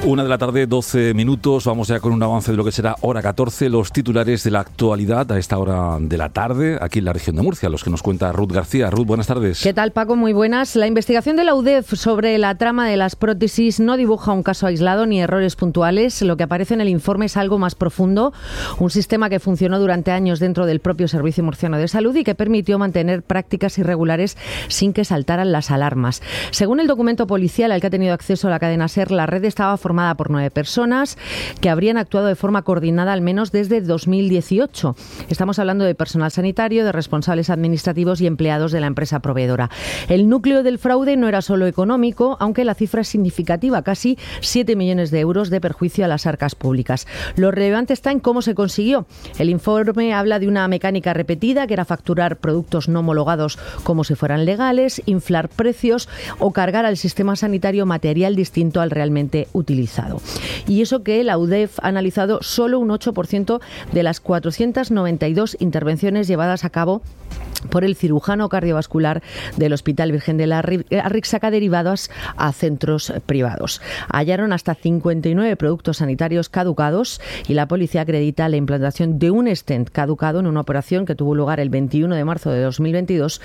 1:12 p.m. Vamos ya con un avance de lo que será hora 14, los titulares de la actualidad a esta hora de la tarde, aquí en la región de Murcia, los que nos cuenta Ruth García. Ruth, buenas tardes. ¿Qué tal, Paco? Muy buenas. La investigación de la UDEF sobre la trama de las prótesis no dibuja un caso aislado ni errores puntuales. Lo que aparece en el informe es algo más profundo, un sistema que funcionó durante años dentro del propio Servicio Murciano de Salud y que permitió mantener prácticas irregulares sin que saltaran las alarmas. Según el documento policial al que ha tenido acceso la cadena SER, la red estaba formada por 9 personas que habrían actuado de forma coordinada al menos desde 2018. Estamos hablando de personal sanitario, de responsables administrativos y empleados de la empresa proveedora. El núcleo del fraude no era solo económico, aunque la cifra es significativa, casi 7 millones de euros de perjuicio a las arcas públicas. Lo relevante está en cómo se consiguió. El informe habla de una mecánica repetida, que era facturar productos no homologados como si fueran legales, inflar precios o cargar al sistema sanitario material distinto al realmente utilizado. Y eso que la UDEF ha analizado solo un 8% de las 492 intervenciones llevadas a cabo por el cirujano cardiovascular del Hospital Virgen de la Arrixaca derivados a centros privados. Hallaron hasta 59 productos sanitarios caducados y la policía acredita la implantación de un stent caducado en una operación que tuvo lugar el 21 de marzo de 2022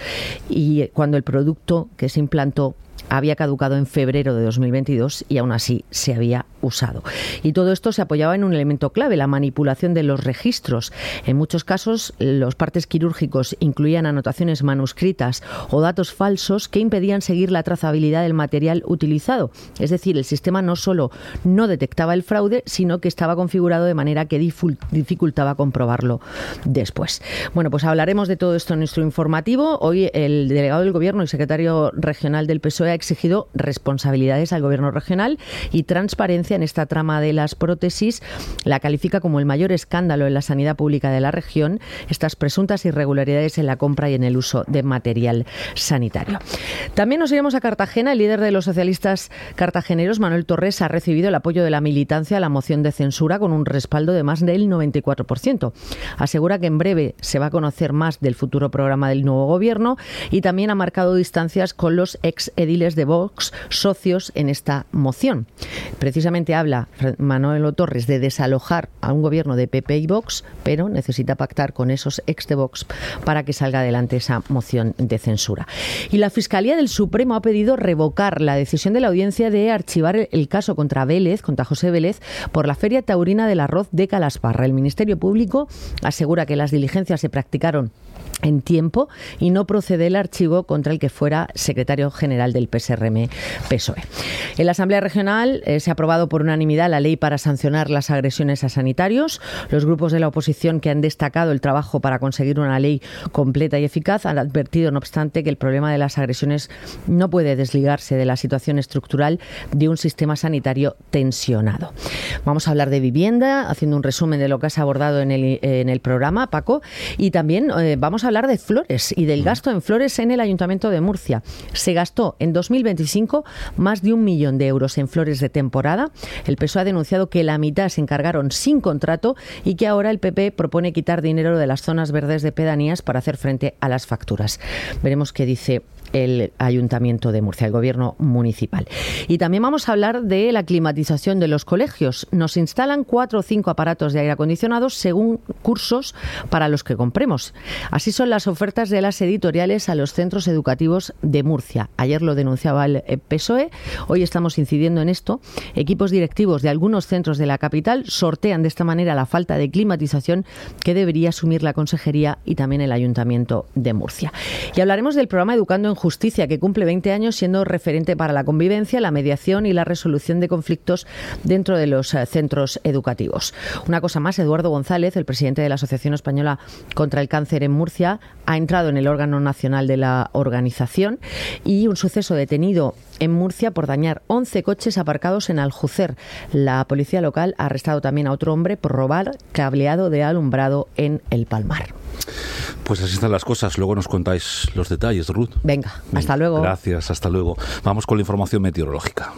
y cuando el producto que se implantó había caducado en febrero de 2022 y aún así se había usado. Y todo esto se apoyaba en un elemento clave, la manipulación de los registros. En muchos casos, los partes quirúrgicos incluían anotaciones manuscritas o datos falsos que impedían seguir la trazabilidad del material utilizado. Es decir, el sistema no solo no detectaba el fraude, sino que estaba configurado de manera que dificultaba comprobarlo después. Bueno, pues hablaremos de todo esto en nuestro informativo. Hoy el delegado del Gobierno y secretario regional del PSOE ha exigido responsabilidades al Gobierno regional y transparencia en esta trama de las prótesis. La califica como el mayor escándalo en la sanidad pública de la región, estas presuntas irregularidades en la compra y en el uso de material sanitario. También nos iremos a Cartagena. El líder de los socialistas cartageneros, Manuel Torres, ha recibido el apoyo de la militancia a la moción de censura con un respaldo de más del 94%. Asegura que en breve se va a conocer más del futuro programa del nuevo Gobierno y también ha marcado distancias con los ex ediles de Vox socios en esta moción. Precisamente habla Manuel Torres de desalojar a un gobierno de PP y Vox, pero necesita pactar con esos ex de Vox para que salga adelante esa moción de censura. Y la Fiscalía del Supremo ha pedido revocar la decisión de la audiencia de archivar el caso contra José Vélez, por la Feria Taurina del Arroz de Calasparra. El Ministerio Público asegura que las diligencias se practicaron en tiempo y no procede el archivo contra el que fuera secretario general del PSRM-PSOE. En la Asamblea Regional se ha aprobado por unanimidad la ley para sancionar las agresiones a sanitarios. Los grupos de la oposición que han destacado el trabajo para conseguir una ley completa y eficaz han advertido, no obstante, que el problema de las agresiones no puede desligarse de la situación estructural de un sistema sanitario tensionado. Vamos a hablar de vivienda, haciendo un resumen de lo que has abordado en el programa, Paco, y también vamos a hablar de flores y del gasto en flores en el Ayuntamiento de Murcia. Se gastó en 2025 más de 1 millón de euros en flores de temporada. El PSOE ha denunciado que la mitad se encargaron sin contrato y que ahora el PP propone quitar dinero de las zonas verdes de pedanías para hacer frente a las facturas. Veremos qué dice el Ayuntamiento de Murcia, el Gobierno municipal. Y también vamos a hablar de la climatización de los colegios. Nos instalan 4 o 5 aparatos de aire acondicionado según cursos para los que compremos. Así son las ofertas de las editoriales a los centros educativos de Murcia. Ayer lo denunciaba el PSOE, hoy estamos incidiendo en esto. Equipos directivos de algunos centros de la capital sortean de esta manera la falta de climatización que debería asumir la Consejería y también el Ayuntamiento de Murcia. Y hablaremos del programa Educando en Justicia, que cumple 20 años siendo referente para la convivencia, la mediación y la resolución de conflictos dentro de los centros educativos. Una cosa más, Eduardo González, el presidente de la Asociación Española contra el Cáncer en Murcia, ha entrado en el órgano nacional de la organización, y un suceso detenido en Murcia por dañar 11 coches aparcados en Aljucer. La policía local ha arrestado también a otro hombre por robar cableado de alumbrado en El Palmar. Pues así están las cosas. Luego nos contáis los detalles, Ruth. Venga, hasta luego. Gracias, hasta luego. Vamos con la información meteorológica.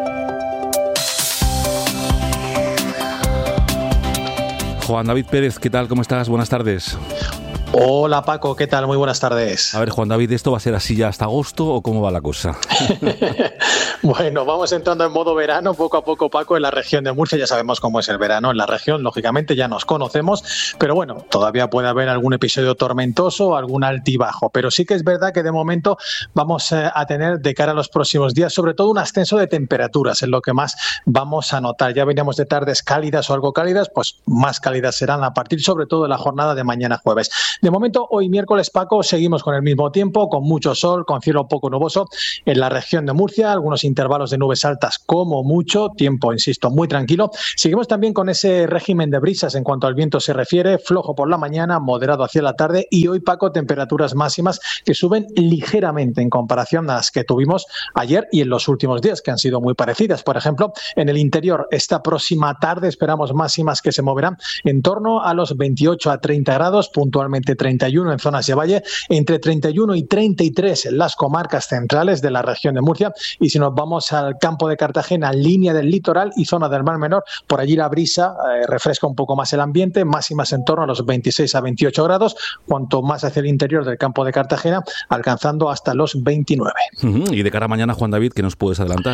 Juan David Pérez, ¿qué tal? ¿Cómo estás? Buenas tardes. Hola Paco, ¿qué tal? Muy buenas tardes. A ver, Juan David, ¿esto va a ser así ya hasta agosto o cómo va la cosa? Bueno, vamos entrando en modo verano poco a poco, Paco, en la región de Murcia. Ya sabemos cómo es el verano en la región, lógicamente ya nos conocemos, pero bueno, todavía puede haber algún episodio tormentoso, algún altibajo, pero sí que es verdad que de momento vamos a tener de cara a los próximos días sobre todo un ascenso de temperaturas, es lo que más vamos a notar. Ya veníamos de tardes cálidas o algo cálidas, pues más cálidas serán a partir sobre todo de la jornada de mañana jueves. De momento, hoy miércoles, Paco, seguimos con el mismo tiempo, con mucho sol, con cielo poco nuboso en la región de Murcia, algunos intervalos de nubes altas como mucho, tiempo, insisto, muy tranquilo. Seguimos también con ese régimen de brisas en cuanto al viento se refiere, flojo por la mañana, moderado hacia la tarde y hoy, Paco, temperaturas máximas que suben ligeramente en comparación a las que tuvimos ayer y en los últimos días, que han sido muy parecidas. Por ejemplo, en el interior, esta próxima tarde esperamos máximas que se moverán en torno a los 28 a 30 grados, puntualmente 31 en zonas de valle, entre 31 y 33 en las comarcas centrales de la región de Murcia. Y si nos vamos al campo de Cartagena, línea del litoral y zona del Mar Menor, por allí la brisa refresca un poco más el ambiente, máximas en torno a los 26 a 28 grados, cuanto más hacia el interior del campo de Cartagena, alcanzando hasta los 29. Y de cara a mañana, Juan David, ¿qué nos puedes adelantar?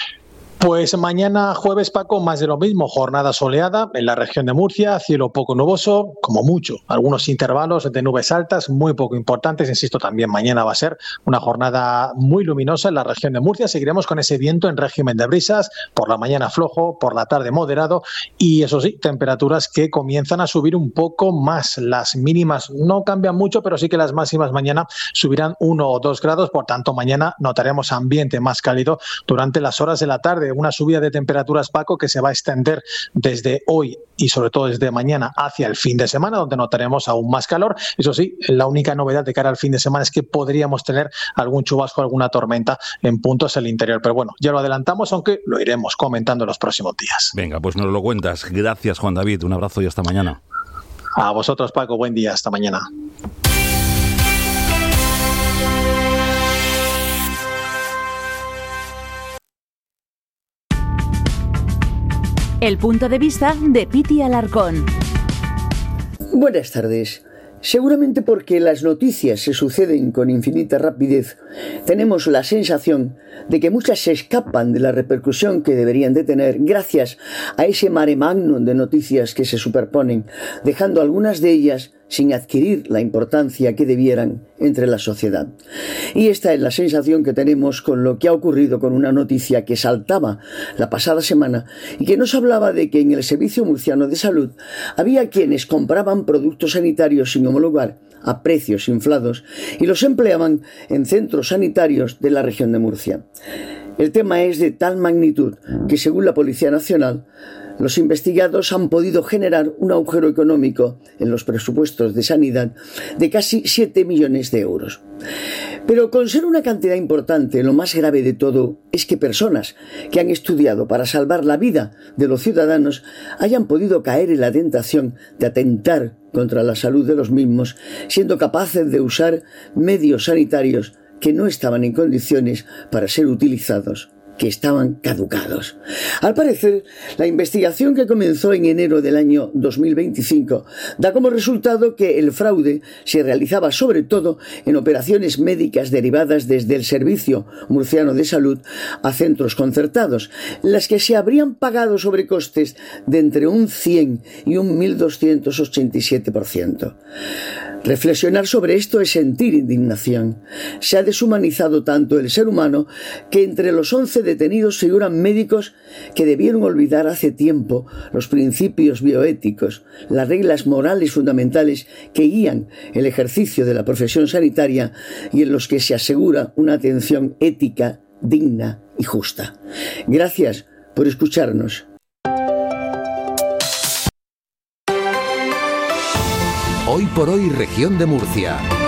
Pues mañana jueves, Paco, más de lo mismo, jornada soleada en la región de Murcia, cielo poco nuboso, como mucho, algunos intervalos de nubes altas, muy poco importantes, insisto, también mañana va a ser una jornada muy luminosa en la región de Murcia, seguiremos con ese viento en régimen de brisas, por la mañana flojo, por la tarde moderado y eso sí, temperaturas que comienzan a subir un poco más, las mínimas no cambian mucho, pero sí que las máximas mañana subirán 1 o 2 grados, por tanto mañana notaremos ambiente más cálido durante las horas de la tarde. Una subida de temperaturas, Paco, que se va a extender desde hoy y sobre todo desde mañana hacia el fin de semana, donde notaremos aún más calor. Eso sí, la única novedad de cara al fin de semana es que podríamos tener algún chubasco, alguna tormenta en puntos del interior. Pero bueno, ya lo adelantamos, aunque lo iremos comentando en los próximos días. Venga, pues nos lo cuentas. Gracias, Juan David. Un abrazo y hasta mañana. A vosotros, Paco. Buen día. Hasta mañana. El punto de vista de Piti Alarcón. Buenas tardes. Seguramente porque las noticias se suceden con infinita rapidez, tenemos la sensación de que muchas se escapan de la repercusión que deberían de tener gracias a ese mare magnum de noticias que se superponen, dejando algunas de ellas sin adquirir la importancia que debieran entre la sociedad. Y esta es la sensación que tenemos con lo que ha ocurrido con una noticia que saltaba la pasada semana y que nos hablaba de que en el Servicio Murciano de Salud había quienes compraban productos sanitarios sin homologar a precios inflados y los empleaban en centros sanitarios de la región de Murcia. El tema es de tal magnitud que, según la Policía Nacional, los investigados han podido generar un agujero económico en los presupuestos de sanidad de casi 7 millones de euros. Pero con ser una cantidad importante, lo más grave de todo es que personas que han estudiado para salvar la vida de los ciudadanos hayan podido caer en la tentación de atentar contra la salud de los mismos, siendo capaces de usar medios sanitarios que no estaban en condiciones para ser utilizados, que estaban caducados. Al parecer, la investigación que comenzó en enero del año 2025 da como resultado que el fraude se realizaba sobre todo en operaciones médicas derivadas desde el Servicio Murciano de Salud a centros concertados, las que se habrían pagado sobre costes de entre un 100 y un 1.287%. Reflexionar sobre esto es sentir indignación. Se ha deshumanizado tanto el ser humano que entre los 11 detenidos figuran médicos que debieron olvidar hace tiempo los principios bioéticos, las reglas morales fundamentales que guían el ejercicio de la profesión sanitaria y en los que se asegura una atención ética, digna y justa. Gracias por escucharnos. Hoy por hoy, región de Murcia.